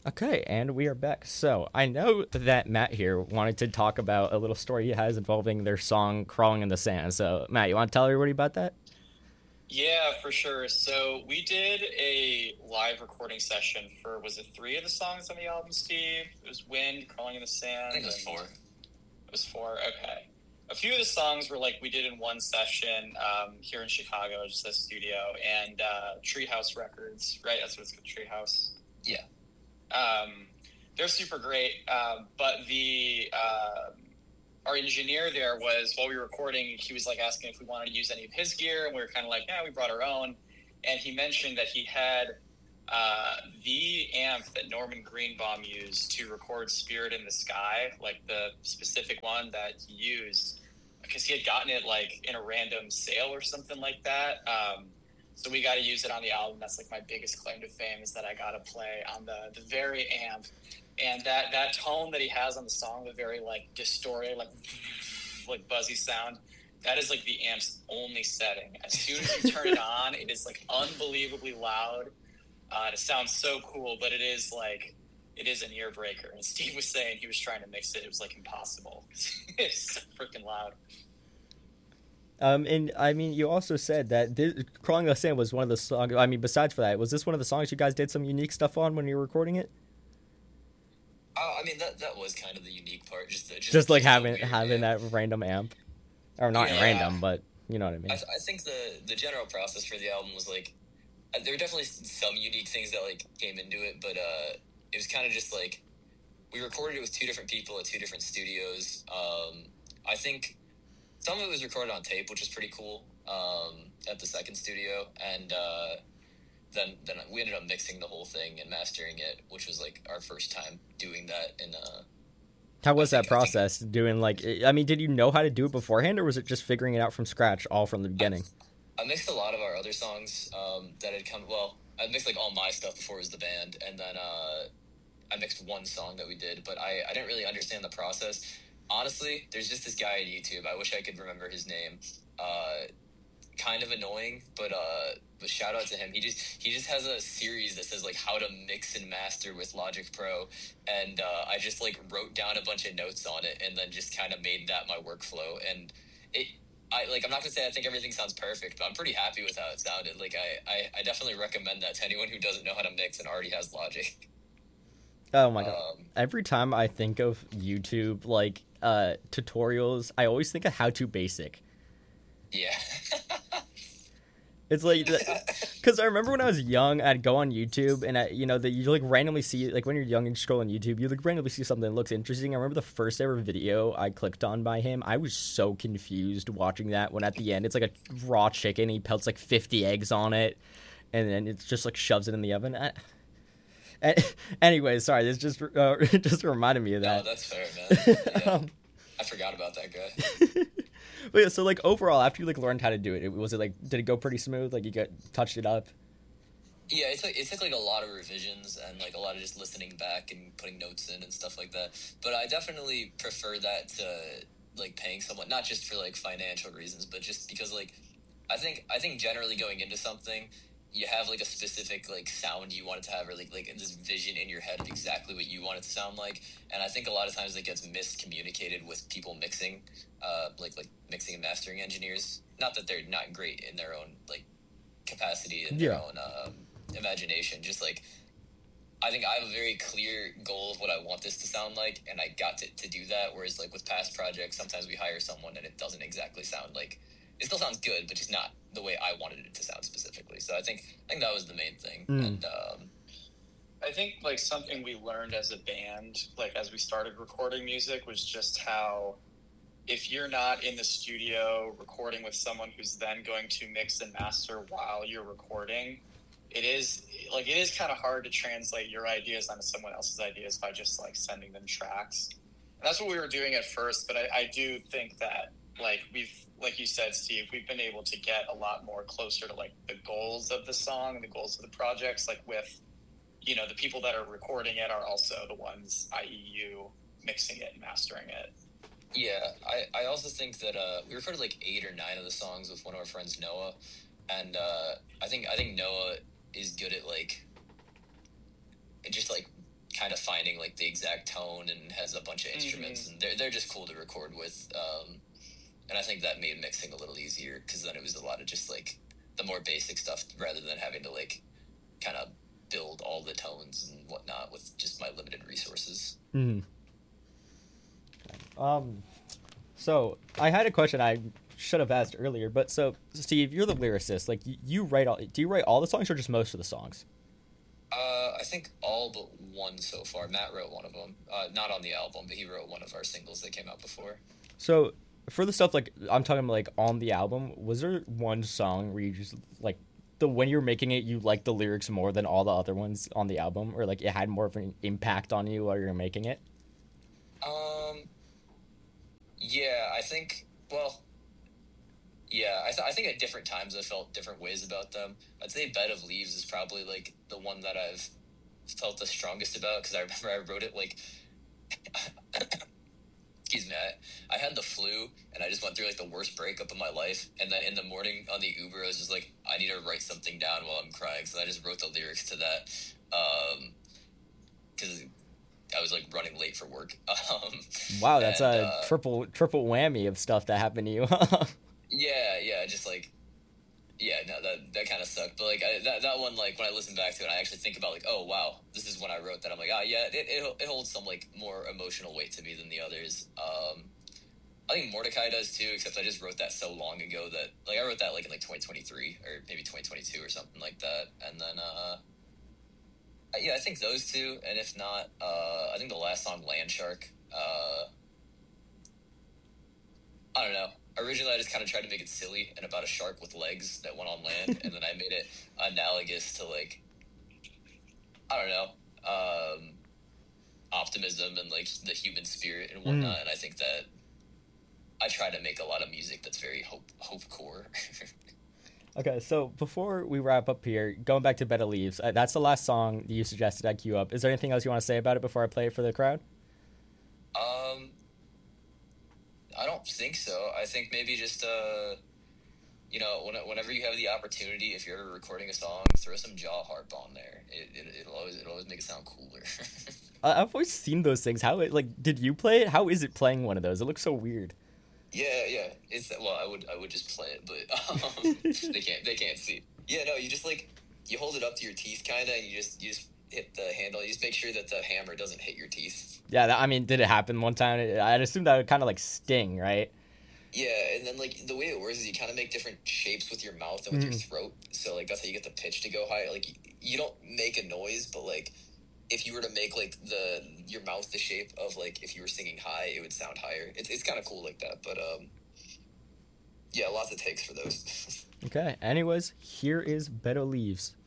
Okay, and we are back. So I know that Matt here wanted to talk about a little story he has involving their song "Crawling in the Sand." So Matt, you want to tell everybody about that? Yeah, for sure. So we did a live recording session for, was it three of the songs on the album, Steve? It was Wind, Crawling in the Sand. I think it was four. It was four, okay. A few of the songs were like we did in one session here in Chicago, just a studio, and Treehouse Records, right? That's what it's called, Treehouse. Yeah. They're super great, but our engineer there was, while we were recording, he was like asking if we wanted to use any of his gear, and we were kind of like, yeah, we brought our own. And he mentioned that he had the amp that Norman Greenbaum used to record Spirit in the Sky, like the specific one that he used, because he had gotten it like in a random sale or something like that. So we got to use it on the album. That's like my biggest claim to fame, is that I got to play on the very amp. And that tone that he has on the song, the very like distorted, like buzzy sound, that is like the amp's only setting. As soon as you turn it on, it is like unbelievably loud. It sounds so cool, but it is an ear breaker. And Steve was saying he was trying to mix it. It was like impossible. It's so freaking loud. And I mean, you also said that "Crawling in the Sand" was one of the songs. I mean, besides for that, was this one of the songs you guys did some unique stuff on when you were recording it? I mean, that was kind of the unique part. Just like having weird, that random amp, or not Yeah. random, but you know what I mean. I think the general process for the album was like, there were definitely some unique things that like came into it, but it was kind of just like we recorded it with two different people at two different studios. I think some of it was recorded on tape, which is pretty cool, at the second studio, and then we ended up mixing the whole thing and mastering it, which was like our first time doing that. And How was that process? Doing like, I mean, did you know how to do it beforehand, or was it just figuring it out from scratch, all from the beginning? I mixed a lot of our other songs that had come. Well, I mixed like all my stuff before it was the band, and then I mixed one song that we did, but I didn't really understand the process. Honestly, there's just this guy on YouTube. I wish I could remember his name. Kind of annoying, but shout out to him. He just has a series that says like how to mix and master with Logic Pro, and I just like wrote down a bunch of notes on it, and then just kind of made that my workflow. And I'm not gonna say I think everything sounds perfect, but I'm pretty happy with how it sounded. Like I definitely recommend that to anyone who doesn't know how to mix and already has Logic. Oh my god! Every time I think of YouTube like tutorials, I always think of How to Basic. Yeah. It's like, because I remember when I was young, I'd go on YouTube and you like randomly see, like when you're young and scroll on YouTube, you like randomly see something that looks interesting. I remember the first ever video I clicked on by him. I was so confused watching that, when at the end it's like a raw chicken. He pelts like 50 eggs on it, and then it's just like shoves it in the oven. Anyway, sorry, this just just reminded me of that. No, that's fair, man. Yeah. I forgot about that guy. But yeah, so like overall, after you like learned how to do it, was it like, did it go pretty smooth? Like you touched it up? Yeah, it took like a lot of revisions and like a lot of just listening back and putting notes in and stuff like that. But I definitely prefer that to like paying someone, not just for like financial reasons, but just because like I think generally going into something, you have like a specific like sound you want it to have, or like this vision in your head of exactly what you want it to sound like. And I think a lot of times it gets miscommunicated with people mixing, like mixing and mastering engineers. Not that they're not great in their own like capacity and their own imagination. Just like I think I have a very clear goal of what I want this to sound like, and I got to do that. Whereas like with past projects, sometimes we hire someone and it doesn't exactly sound like. It still sounds good, but just not the way I wanted it to sound specifically. So I think that was the main thing. And I think like something we learned as a band, like as we started recording music, was just how if you're not in the studio recording with someone who's then going to mix and master while you're recording, it is kind of hard to translate your ideas onto someone else's ideas by just like sending them tracks. And that's what we were doing at first, but I do think that like you said, Steve, we've been able to get a lot more closer to like the goals of the song and the goals of the projects, like with, the people that are recording it are also the ones, i.e. you, mixing it and mastering it. Yeah, I also think that we recorded like 8 or 9 of the songs with one of our friends, Noah, and I think Noah is good at like just like kind of finding like the exact tone and has a bunch of instruments, and they're just cool to record with. And I think that made mixing a little easier because then it was a lot of just like the more basic stuff rather than having to like kind of build all the tones and whatnot with just my limited resources. So I had a question I should have asked earlier, but so Steve, you're the lyricist. Like, you write all? Do you write all the songs or just most of the songs? I think all but one so far. Matt wrote one of them, not on the album, but he wrote one of our singles that came out before. So for the stuff like I'm talking about, like on the album, was there one song where you just like when you were making it, you liked the lyrics more than all the other ones on the album, or like it had more of an impact on you while you were making it? Yeah, I think. Well, yeah, I think at different times I felt different ways about them. I'd say "Bed of Leaves" is probably like the one that I've felt the strongest about because I remember I wrote it like. Excuse me, I had the flu and I just went through like the worst breakup of my life, and then in the morning on the Uber I was just like, I need to write something down while I'm crying, so I just wrote the lyrics to that because I was like running late for work. Wow, that's a triple whammy of stuff that happened to you. yeah, just like no, that kind of sucked, but like that one, like when I listen back to it I actually think about like, oh wow, this is when I wrote that. I'm like, yeah, it holds some like more emotional weight to me than the others. I think Mordecai does too, except I just wrote that so long ago that like I wrote that like in like 2023 or maybe 2022 or something like that, and then yeah, I think those two, and if not, I think the last song, Land Shark, I don't know. Originally, I just kind of tried to make it silly and about a shark with legs that went on land, and then I made it analogous to, like, I don't know, optimism and, like, the human spirit and whatnot, and I think that I try to make a lot of music that's very hope core. Okay, so before we wrap up here, going back to Bed of Leaves, that's the last song you suggested I queue up. Is there anything else you want to say about it before I play it for the crowd? I don't think so. I think maybe just, you know, whenever you have the opportunity, if you're ever recording a song, throw some Jaw Harp on there. It'll always make it sound cooler. I've always seen those things. How did you play it? How is it playing one of those? It looks so weird. Yeah. I would just play it, but they can't see. Yeah, no, you just like you hold it up to your teeth, kind of, and you just hit the handle. You just make sure that the hammer doesn't hit your teeth. Yeah, I mean, did it happen one time? I'd assume that would kind of like sting, right? Yeah, and then like the way it works is you kind of make different shapes with your mouth and with your throat. So like that's how you get the pitch to go high. Like you don't make a noise, but like if you were to make like your mouth the shape of like if you were singing high, it would sound higher. It's kind of cool like that, but yeah, lots of takes for those. Okay. Anyways, here is Bed of Leaves.